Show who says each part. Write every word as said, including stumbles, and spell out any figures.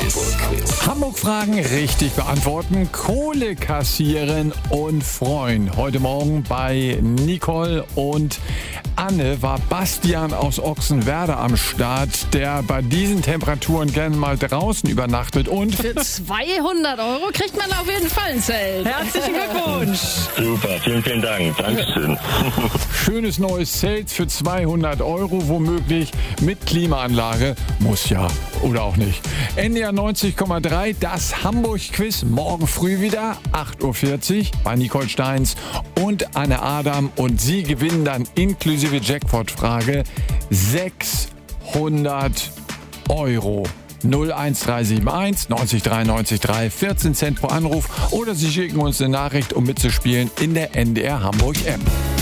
Speaker 1: Hamburg-Fragen richtig beantworten, Kohle kassieren und freuen. Heute Morgen bei Nicole und Anne war Bastian aus Ochsenwerder am Start, der bei diesen Temperaturen gerne mal draußen übernachtet und
Speaker 2: für zweihundert Euro kriegt man auf jeden Fall ein Zelt. Herzlichen Glückwunsch.
Speaker 3: Super, vielen, vielen Dank. Dankeschön.
Speaker 1: Schönes neues Zelt für zweihundert Euro, womöglich mit Klimaanlage. Muss ja oder auch nicht. N D R neunzig Komma drei, das Hamburg-Quiz, morgen früh wieder, acht Uhr vierzig bei Nicole Steins und Anne Adam. Und Sie gewinnen dann inklusive Jackpot-Frage sechshundert Euro. null eins drei sieben eins neunzig drei neunzig drei, vierzehn Cent pro Anruf oder Sie schicken uns eine Nachricht, um mitzuspielen in der N D R Hamburg App.